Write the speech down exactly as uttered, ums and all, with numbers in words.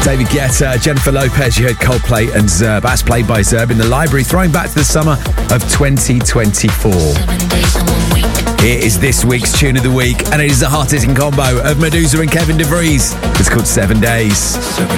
David Guetta, Jennifer Lopez, you heard Coldplay and Zerb. That's played by Zerb in the library, throwing back to the summer of twenty twenty-four. Here is this week's tune of the week, and it is the hard-hitting combo of Meduza and Kevin DeVries. It's called Seven Days.